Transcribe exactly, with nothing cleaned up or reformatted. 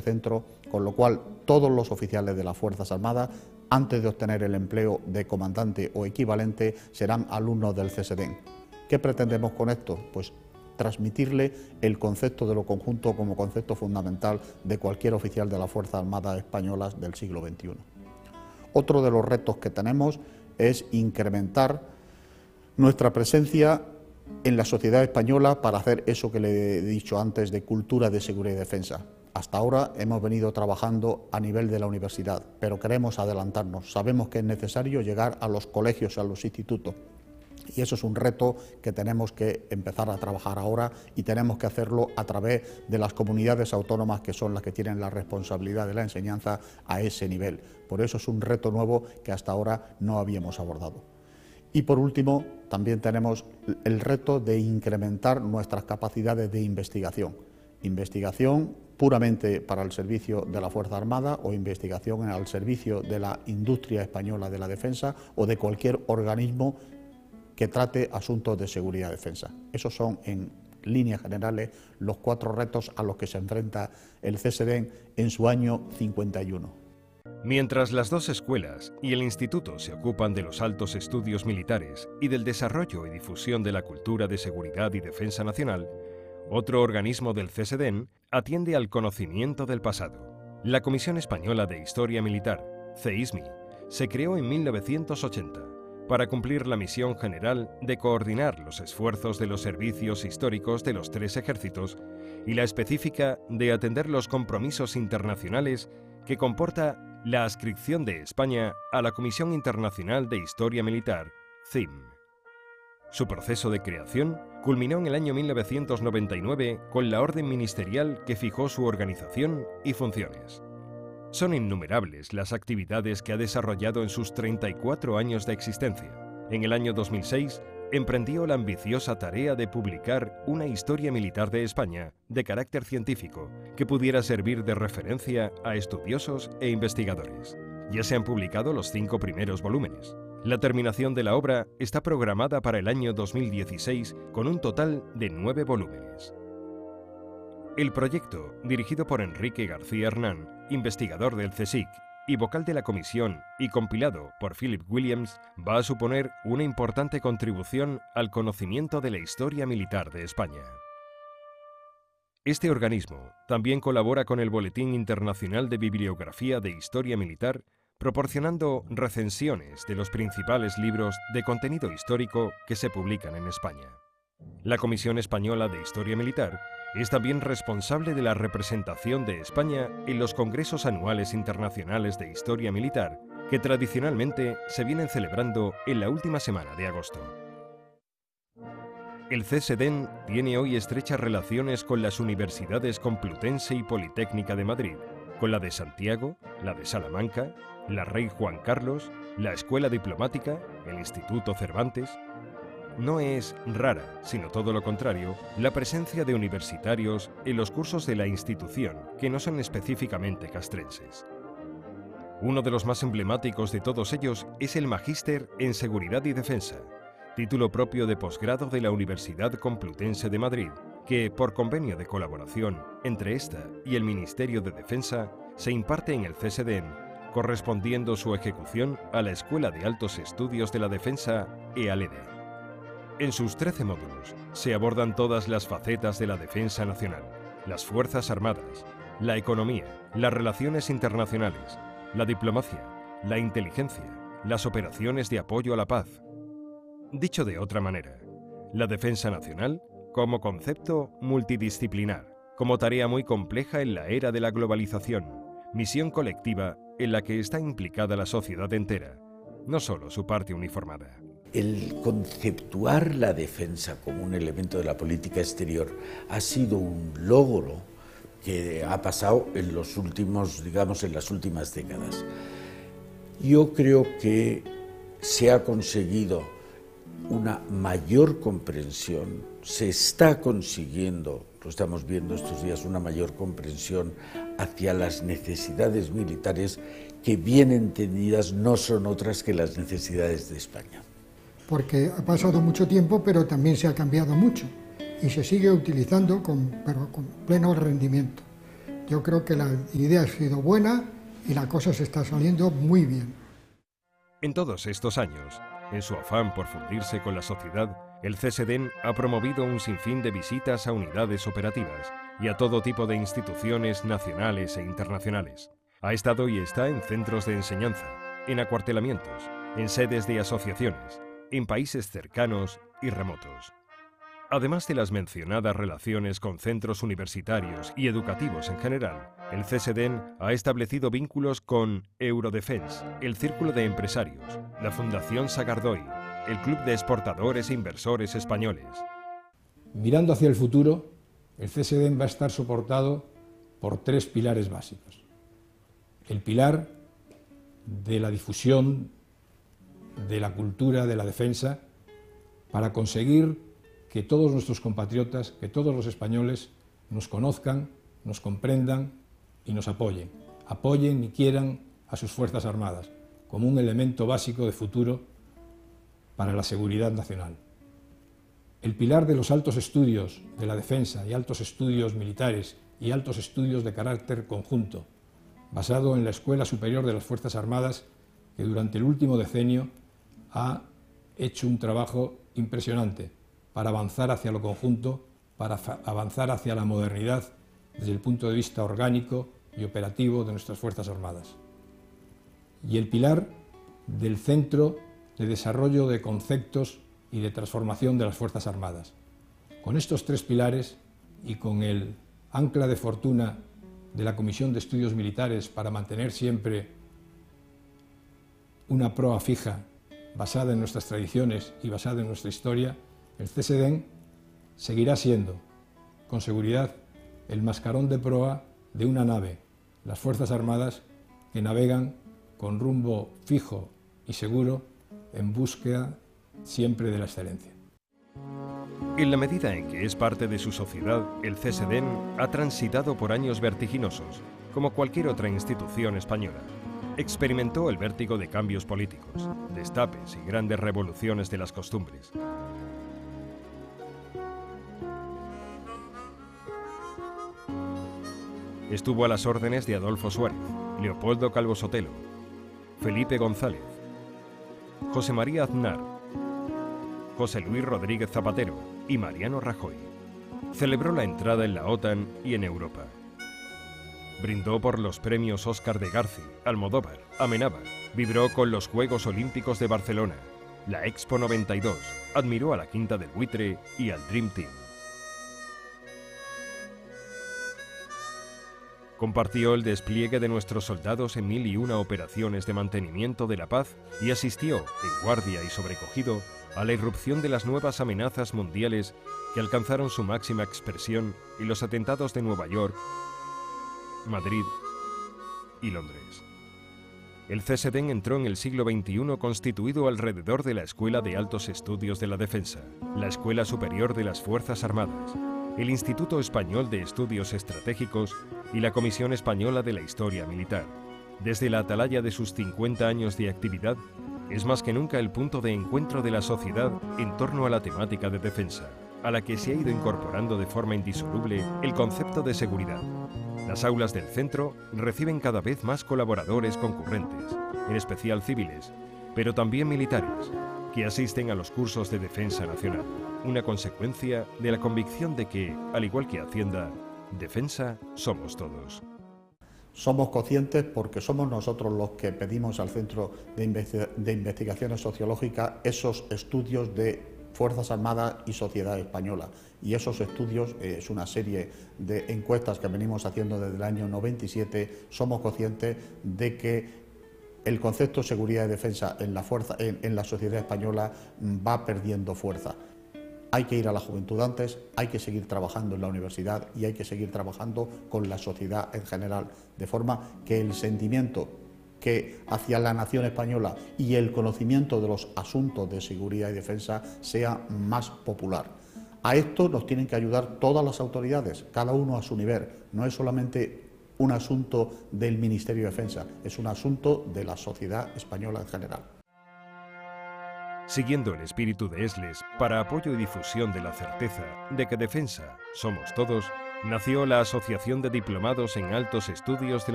centro, con lo cual todos los oficiales de las Fuerzas Armadas, antes de obtener el empleo de comandante o equivalente, serán alumnos del C S D E N. ¿Qué pretendemos con esto? Pues transmitirle el concepto de lo conjunto como concepto fundamental de cualquier oficial de las Fuerzas Armadas españolas del siglo veintiuno. Otro de los retos que tenemos es incrementar nuestra presencia en la sociedad española para hacer eso que le he dicho antes de cultura de seguridad y defensa. Hasta ahora hemos venido trabajando a nivel de la universidad, pero queremos adelantarnos. Sabemos que es necesario llegar a los colegios, a los institutos. Y eso es un reto que tenemos que empezar a trabajar ahora y tenemos que hacerlo a través de las comunidades autónomas que son las que tienen la responsabilidad de la enseñanza a ese nivel. Por eso es un reto nuevo que hasta ahora no habíamos abordado. Y por último, también tenemos el reto de incrementar nuestras capacidades de investigación. Investigación puramente para el servicio de la Fuerza Armada o investigación al servicio de la industria española de la defensa o de cualquier organismo que trate asuntos de seguridad y defensa. Esos son, en líneas generales, los cuatro retos a los que se enfrenta el C S D E N en su año cincuenta y uno. Mientras las dos escuelas y el instituto se ocupan de los altos estudios militares y del desarrollo y difusión de la cultura de seguridad y defensa nacional, otro organismo del C S D E N atiende al conocimiento del pasado. La Comisión Española de Historia Militar, C I S M I, se creó en mil novecientos ochenta. Para cumplir la misión general de coordinar los esfuerzos de los servicios históricos de los tres ejércitos y la específica de atender los compromisos internacionales que comporta la adscripción de España a la Comisión Internacional de Historia Militar, C I M. Su proceso de creación culminó en el año mil novecientos noventa y nueve con la orden ministerial que fijó su organización y funciones. Son innumerables las actividades que ha desarrollado en sus treinta y cuatro años de existencia. En el año dos mil seis, emprendió la ambiciosa tarea de publicar una historia militar de España de carácter científico que pudiera servir de referencia a estudiosos e investigadores. Ya se han publicado los cinco primeros volúmenes. La terminación de la obra está programada para el año dos mil dieciséis con un total de nueve volúmenes. El proyecto, dirigido por Enrique García Hernán, investigador del C S I C y vocal de la comisión, y compilado por Philip Williams, va a suponer una importante contribución al conocimiento de la historia militar de España. Este organismo también colabora con el Boletín Internacional de Bibliografía de Historia Militar, proporcionando recensiones de los principales libros de contenido histórico que se publican en España. La Comisión Española de Historia Militar es también responsable de la representación de España en los congresos anuales internacionales de historia militar que tradicionalmente se vienen celebrando en la última semana de agosto. El C S D E N tiene hoy estrechas relaciones con las universidades Complutense y Politécnica de Madrid, con la de Santiago, la de Salamanca, la Rey Juan Carlos, la Escuela Diplomática, el Instituto Cervantes. No es rara, sino todo lo contrario, la presencia de universitarios en los cursos de la institución que no son específicamente castrenses. Uno de los más emblemáticos de todos ellos es el Magíster en Seguridad y Defensa, título propio de posgrado de la Universidad Complutense de Madrid, que, por convenio de colaboración entre esta y el Ministerio de Defensa, se imparte en el C S D E N, correspondiendo su ejecución a la Escuela de Altos Estudios de la Defensa, E A L E D E. En sus trece módulos se abordan todas las facetas de la defensa nacional, las Fuerzas Armadas, la economía, las relaciones internacionales, la diplomacia, la inteligencia, las operaciones de apoyo a la paz. Dicho de otra manera, la defensa nacional como concepto multidisciplinar, como tarea muy compleja en la era de la globalización, misión colectiva en la que está implicada la sociedad entera, no solo su parte uniformada. El conceptuar la defensa como un elemento de la política exterior ha sido un logro que ha pasado en los últimos, digamos, en las últimas décadas. Yo creo que se ha conseguido una mayor comprensión, se está consiguiendo, lo estamos viendo estos días, una mayor comprensión hacia las necesidades militares que, bien entendidas, no son otras que las necesidades de España. Porque ha pasado mucho tiempo, pero también se ha cambiado mucho y se sigue utilizando con, pero con pleno rendimiento. Yo creo que la idea ha sido buena y la cosa se está saliendo muy bien. En todos estos años, en su afán por fundirse con la sociedad, el CESEDEN ha promovido un sinfín de visitas a unidades operativas y a todo tipo de instituciones nacionales e internacionales. Ha estado y está en centros de enseñanza, en acuartelamientos, en sedes de asociaciones, en países cercanos y remotos. Además de las mencionadas relaciones con centros universitarios y educativos en general, el CESEDEN ha establecido vínculos con Eurodefense, el Círculo de Empresarios, la Fundación Sagardoy, el Club de Exportadores e Inversores Españoles. Mirando hacia el futuro, el CESEDEN va a estar soportado por tres pilares básicos. El pilar de la difusión de la cultura de la defensa para conseguir que todos nuestros compatriotas, que todos los españoles nos conozcan, nos comprendan y nos apoyen. Apoyen y quieran a sus Fuerzas Armadas como un elemento básico de futuro para la seguridad nacional. El pilar de los altos estudios de la defensa y altos estudios militares y altos estudios de carácter conjunto, basado en la Escuela Superior de las Fuerzas Armadas, que durante el último decenio ha hecho un trabajo impresionante para avanzar hacia lo conjunto, para avanzar hacia la modernidad desde el punto de vista orgánico y operativo de nuestras Fuerzas Armadas. Y el pilar del Centro de Desarrollo de Conceptos y de Transformación de las Fuerzas Armadas. Con estos tres pilares y con el ancla de fortuna de la Comisión de Estudios Militares para mantener siempre una proa fija basada en nuestras tradiciones y basada en nuestra historia, el CESEDEN seguirá siendo, con seguridad, el mascarón de proa de una nave, las Fuerzas Armadas, que navegan con rumbo fijo y seguro en búsqueda siempre de la excelencia. En la medida en que es parte de su sociedad, el CESEDEN ha transitado por años vertiginosos, como cualquier otra institución española. Experimentó el vértigo de cambios políticos, destapes y grandes revoluciones de las costumbres. Estuvo a las órdenes de Adolfo Suárez, Leopoldo Calvo Sotelo, Felipe González, José María Aznar, José Luis Rodríguez Zapatero y Mariano Rajoy. Celebró la entrada en la OTAN y en Europa. Brindó por los premios Óscar de Garci, Almodóvar, Amenábar. Vibró con los Juegos Olímpicos de Barcelona, la Expo noventa y dos. Admiró a la Quinta del Buitre y al Dream Team. Compartió el despliegue de nuestros soldados en mil y una operaciones de mantenimiento de la paz y asistió, en guardia y sobrecogido, a la irrupción de las nuevas amenazas mundiales que alcanzaron su máxima expresión en los atentados de Nueva York, Madrid y Londres. El CESEDEN entró en el siglo veintiuno constituido alrededor de la Escuela de Altos Estudios de la Defensa, la Escuela Superior de las Fuerzas Armadas, el Instituto Español de Estudios Estratégicos y la Comisión Española de la Historia Militar. Desde la atalaya de sus cincuenta años de actividad, es más que nunca el punto de encuentro de la sociedad en torno a la temática de defensa, a la que se ha ido incorporando de forma indisoluble el concepto de seguridad. Las aulas del centro reciben cada vez más colaboradores concurrentes, en especial civiles, pero también militares, que asisten a los cursos de defensa nacional, una consecuencia de la convicción de que, al igual que Hacienda, defensa somos todos. Somos conscientes porque somos nosotros los que pedimos al Centro de, Investi- de Investigaciones Sociológicas esos estudios de Fuerzas Armadas y sociedad española. Y esos estudios, eh, es una serie de encuestas que venimos haciendo desde el año noventa y siete, somos conscientes de que el concepto de seguridad y defensa en la, fuerza, en, en la sociedad española va perdiendo fuerza. Hay que ir a la juventud antes, hay que seguir trabajando en la universidad y hay que seguir trabajando con la sociedad en general, de forma que el sentimiento que hacia la nación española y el conocimiento de los asuntos de seguridad y defensa sea más popular. A esto nos tienen que ayudar todas las autoridades, cada uno a su nivel. No es solamente un asunto del Ministerio de Defensa, es un asunto de la sociedad española en general. Siguiendo el espíritu de ESLES para apoyo y difusión de la certeza de que defensa somos todos, nació la Asociación de Diplomados en Altos Estudios de la